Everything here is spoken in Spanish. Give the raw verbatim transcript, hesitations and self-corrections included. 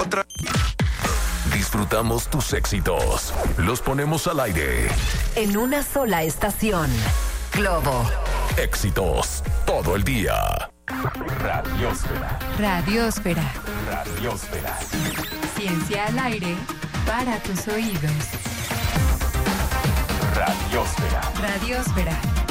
Otra. Disfrutamos tus éxitos. Los ponemos al aire. En una sola estación. Globo. Éxitos todo el día. Radiósfera. Radiósfera. Radiósfera. Ciencia al aire para tus oídos. Radiósfera. Radiósfera.